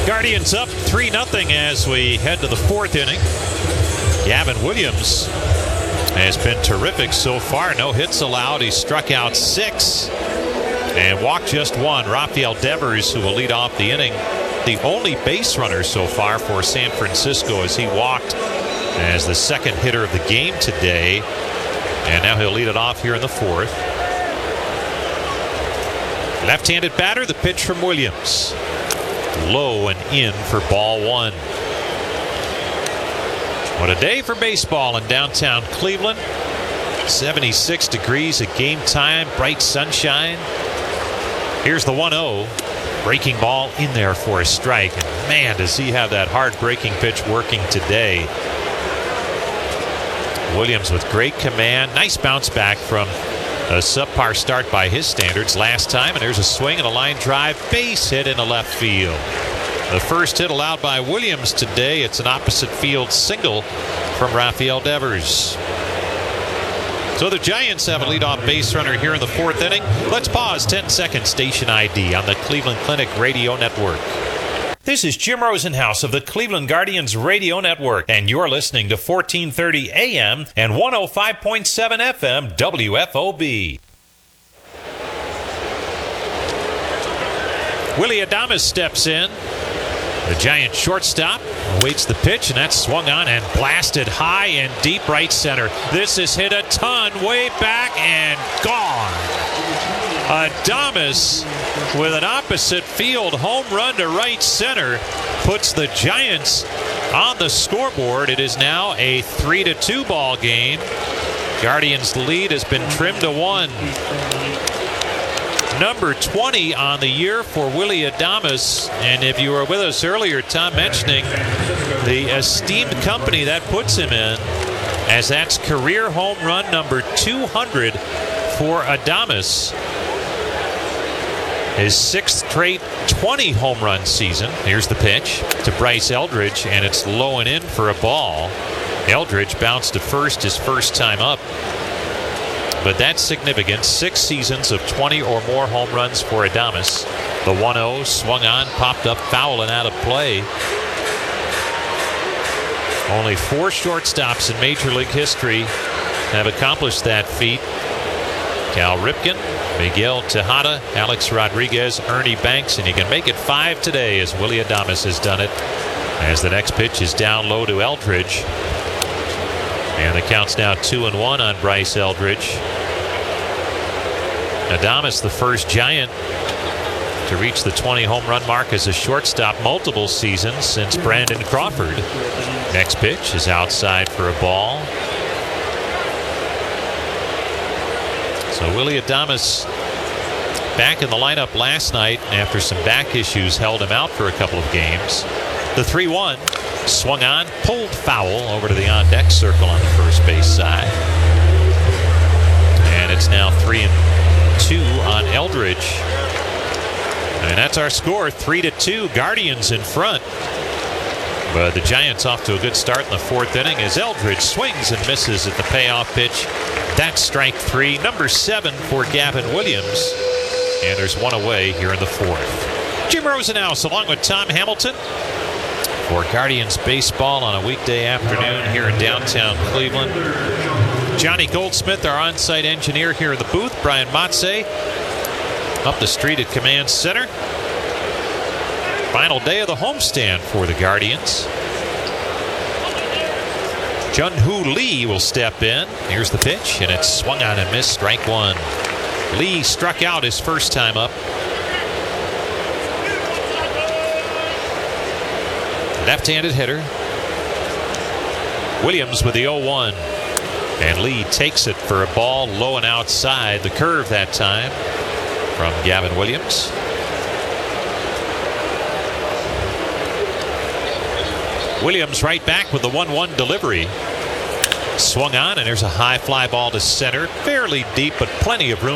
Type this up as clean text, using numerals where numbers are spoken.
Guardians up 3-0 as we head to the fourth inning. Gavin Williams has been terrific so far. No hits allowed. He struck out 6 and walked just 1. Rafael Devers, who will lead off the inning, the only base runner so far for San Francisco, as he walked as the second hitter of the game today. And now he'll lead it off here in the fourth. Left-handed batter, the pitch from Williams. Low and in for ball 1. What a day for baseball in downtown Cleveland. 76 degrees at game time, bright sunshine. Here's the 1-0. Breaking ball in there for a strike. And man, does he have that hard breaking pitch working today. Williams with great command. Nice bounce back from a subpar start by his standards last time. And there's a swing and a line drive. Base hit into left field. The first hit allowed by Williams today. It's an opposite field single from Rafael Devers. So the Giants have a leadoff base runner here in the fourth inning. Let's pause 10 seconds. Station ID on the Cleveland Clinic Radio Network. This is Jim Rosenhaus of the Cleveland Guardians Radio Network, and you're listening to 1430 AM and 105.7 FM WFOB. Willy Adames steps in. The Giant shortstop awaits the pitch, and that's swung on and blasted high and deep right center. This is hit a ton way back and gone. Adames with an opposite field home run to right center puts the Giants on the scoreboard. It is now a 3-2 ball game. Guardians' lead has been trimmed to 1. Number 20 on the year for Willy Adames. And if you were with us earlier, Tom mentioning the esteemed company that puts him in, as that's career home run number 200 for Adames. His 6th straight 20 home run season. Here's the pitch to Bryce Eldridge, and it's low and in for a ball. Eldridge bounced to first his first time up. But that's significant. 6 seasons of 20 or more home runs for Adames. The 1-0 swung on, popped up foul and out of play. Only 4 shortstops in Major League history have accomplished that feat. Cal Ripken, Miguel Tejada, Alex Rodriguez, Ernie Banks, and you can make it 5 today as Willy Adames has done it. As the next pitch is down low to Eldridge. And the count's now 2-1 on Bryce Eldridge. Adames, the first Giant to reach the 20 home run mark as a shortstop multiple seasons since Brandon Crawford. Next pitch is outside for a ball. So Willy Adames back in the lineup last night after some back issues held him out for a couple of games. The 3-1 swung on, pulled foul over to the on-deck circle on the first base side. And it's now 3-2 on Eldridge. And that's our score, 3-2. Guardians in front. But the Giants off to a good start in the fourth inning as Eldridge swings and misses at the payoff pitch. That's strike 3, number 7 for Gavin Williams. And there's one away here in the fourth. Jim Rosenhaus along with Tom Hamilton for Guardians baseball on a weekday afternoon here in downtown Cleveland. Johnny Goldsmith, our on-site engineer here in the booth. Brian Motze up the street at Command Center. Final day of the homestand for the Guardians. Jun-Hoo Lee will step in. Here's the pitch, and it's swung on and missed, strike 1. Lee struck out his first time up. Left-handed hitter. Williams with the 0-1. And Lee takes it for a ball low and outside. The curve that time from Gavin Williams. Williams right back with the 1-1 delivery. Swung on, and there's a high fly ball to center. Fairly deep, but plenty of room